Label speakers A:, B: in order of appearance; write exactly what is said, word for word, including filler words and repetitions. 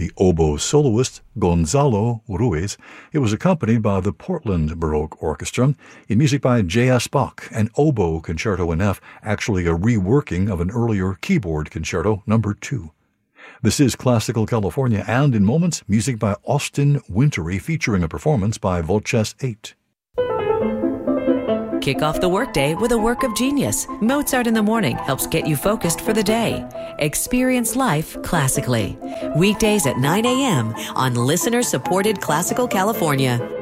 A: the oboe soloist Gonzalo Ruiz. It was accompanied by the Portland Baroque Orchestra in music by J S. Bach, an oboe concerto in F, actually a reworking of an earlier keyboard concerto, number two. This is Classical California, and in moments, music by Austin Wintory featuring a performance by Voces eight.
B: Kick off the workday with a work of genius. Mozart in the Morning helps get you focused for the day. Experience life classically. Weekdays at nine a.m. on listener-supported Classical California.